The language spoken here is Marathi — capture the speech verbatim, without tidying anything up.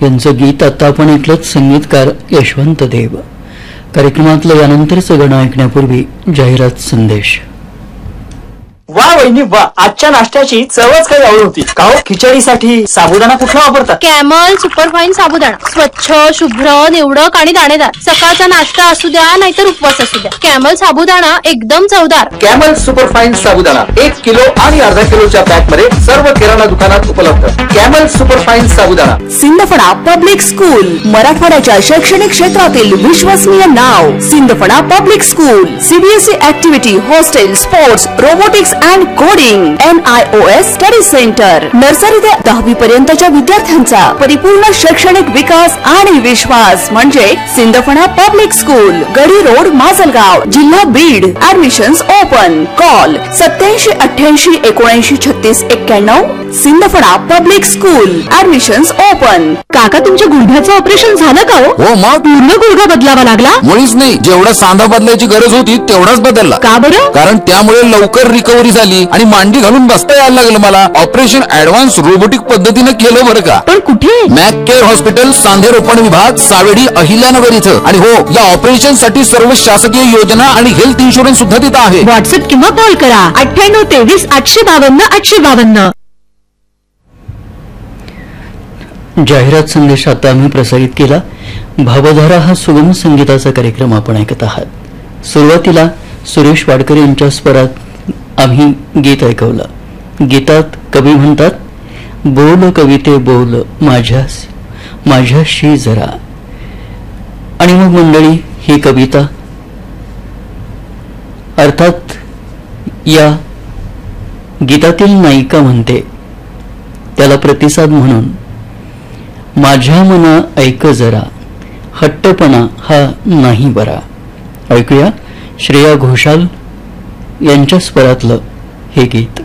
यांचं गीत आता आपण ऐकलं. संगीतकार यशवंत देव. कार्यक्रमातलं यानंतरचं गाणं ऐकण्यापूर्वी जाहिरात संदेश. वा वहिनी वा, आजच्या नाश्त्याची चवच काही आवड होती. का हो, खिचडीसाठी साबुदाणा कुठला वापरता? कॅमल सुपरफाईन साबुदाणा. स्वच्छ, शुभ्र, निवडक आणि दाणेदार. सकाळचा नाश्ता असू द्या नाहीतर उपवास असू द्या, कॅमल साबुदाणा एकदम चवदार. कॅमल सुपरफाईन साबुदाणा एक किलो आणि अर्धा किलोच्या पॅक मध्ये सर्व किराणा दुकानात उपलब्ध. कॅमल सुपरफाईन साबुदाणा. सिंदफणा पब्लिक स्कूल, मराठवाड्याच्या शैक्षणिक क्षेत्रातील विश्वसनीय नाव. Sindphana public school. CBSE activity, hostel, sports, robotics and coding, N I O S study centre. Nursery ते दहावी पर्यंतच्या विद्यार्थ्यांचा परिपूर्ण शैक्षणिक विकास आणि विश्वास म्हणजे सिंदफणा पब्लिक स्कूल, गडी रोड, माजलगाव, जिल्हा बीड. Admissions open. कॉल सत्याऐंशी अठ्ठ्याऐंशी एकोणऐंशी छत्तीस एक्क्याण्णव. Sindphana public school. Admissions open. काका, तुमच्या गुडघ्याचं ऑपरेशन झालं का हो? हो मग पूर्ण गुडघा बदलावा लागला? मुळीच नाही, जेवढा सांधा बदलायची गरज होती तेवढाच बदलला. का बरं? कारण त्यामुळे लवकर रिकव्हरी झाली आणि मांडी घालून बसता यायला लागलं मला. ऑपरेशन ऍडव्हान्स रोबोटिक पद्धतीने केलं बरं का. पण कुठे? मॅक केअर हॉस्पिटल, सांधेरोपण विभाग, सावेडी, अहिल्यानगर इथं. आणि हो, या ऑपरेशन साठी सर्व शासकीय योजना आणि हेल्थ इन्शुरन्स सुद्धा तिथं आहे. व्हॉट्सअप किंवा कॉल करा अठ्ठ्याण्णव तेवीस आठशे बावन्न आठशे बावन्न. जाहिरात संदेश आता आम्ही प्रसारित केला. भावधारा हा सुगम संगीताचा कार्यक्रम आपण ऐकत आहात. सुरुवातीला सुरेश वाडकर यांच्या स्वरात आम्ही गीत ऐकवलं. गीतात कवी म्हणतात, बोल कविते बोल माझ्यास माझ्याशी जरा. आणि मग मंडळी ही कविता अर्थात या गीतातील नायिका म्हणते त्याला प्रतिसाद म्हणून, माझ्या मना ऐक जरा, हट्टपणा हा नाही बरा. ऐकूया श्रेया घोषाल यांच्या स्वरातलं हे गीत.